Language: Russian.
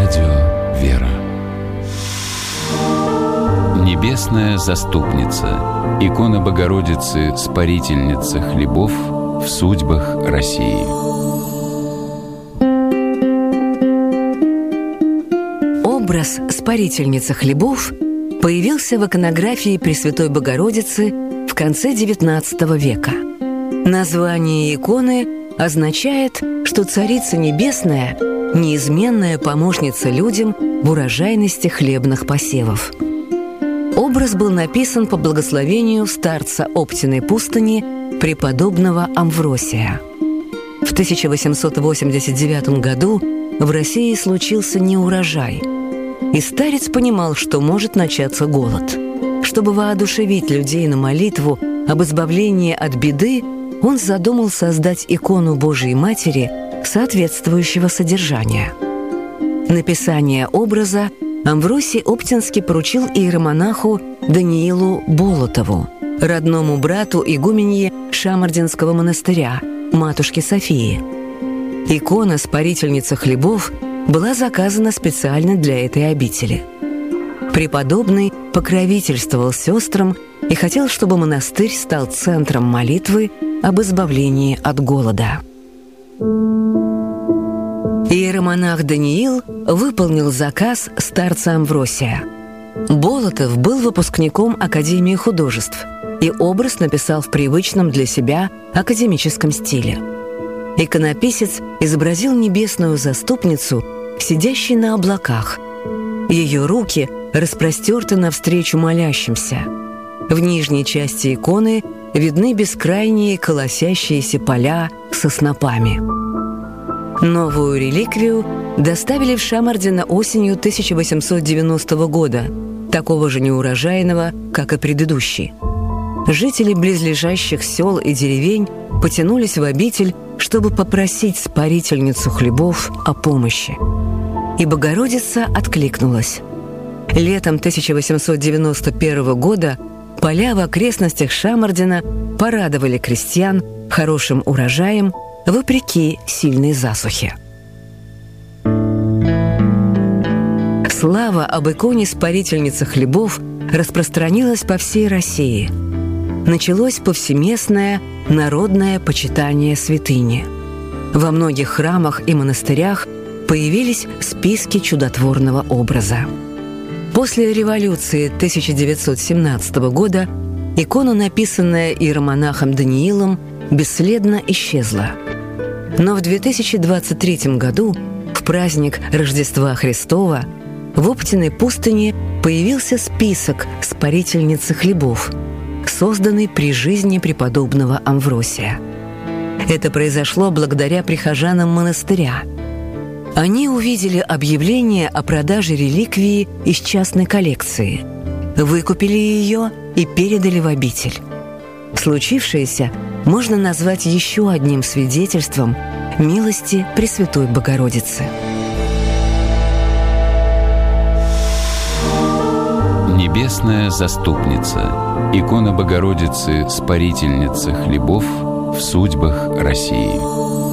Радио «Вера». Небесная заступница, икона Богородицы, спарительница хлебов в судьбах России. Образ спарительницы хлебов появился в иконографии Пресвятой Богородицы в конце XIX века. Название иконы означает, что Царица Небесная – неизменная помощница людям в урожайности хлебных посевов. Образ был написан по благословению старца Оптиной пустыни преподобного Амвросия. В 1889 году в России случился неурожай, и старец понимал, что может начаться голод. Чтобы воодушевить людей на молитву об избавлении от беды, он задумал создать икону Божией Матери соответствующего содержания. Написание образа Амвросий Оптинский поручил иеромонаху Даниилу Болотову, родному брату игуменьи Шамардинского монастыря, матушке Софии. Икона «Спарительница хлебов» была заказана специально для этой обители. Преподобный покровительствовал сестрам и хотел, чтобы монастырь стал центром молитвы об избавлении от голода. Иеромонах Даниил выполнил заказ старца Амвросия. Болотов был выпускником Академии художеств, и образ написал в привычном для себя академическом стиле. Иконописец изобразил небесную заступницу, сидящей на облаках. Ее руки распростерты навстречу молящимся. В нижней части иконы видны бескрайние колосящиеся поля со снопами. Новую реликвию доставили в Шамардино осенью 1890 года, такого же неурожайного, как и предыдущий. Жители близлежащих сел и деревень потянулись в обитель, чтобы попросить спарительницу хлебов о помощи. И Богородица откликнулась. Летом 1891 года поля в окрестностях Шамардина порадовали крестьян хорошим урожаем вопреки сильной засухе. Слава об иконе «Спарительница хлебов» распространилась по всей России. Началось повсеместное народное почитание святыни. Во многих храмах и монастырях появились списки чудотворного образа. После революции 1917 года икона, написанная иеромонахом Даниилом, бесследно исчезла. Но в 2023 году, в праздник Рождества Христова, в Оптиной пустыне появился список спарительницы хлебов, созданный при жизни преподобного Амвросия. Это произошло благодаря прихожанам монастыря. Они увидели объявление о продаже реликвии из частной коллекции, выкупили ее и передали в обитель. Случившееся можно назвать еще одним свидетельством милости Пресвятой Богородицы. Небесная заступница, икона Богородицы, спарительница хлебов в судьбах России.